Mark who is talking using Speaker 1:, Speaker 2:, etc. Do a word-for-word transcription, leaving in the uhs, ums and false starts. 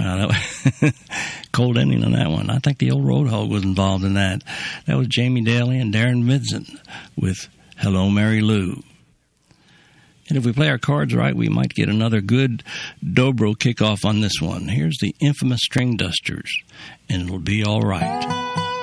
Speaker 1: Wow, that was cold ending on that one. I think the old Roadhog was involved in that. That was Jamie Daly and Darren Vincent with Hello, Mary Lou. And if we play our cards right, we might get another good dobro kickoff on this one. Here's the infamous String Dusters, and it'll be all right.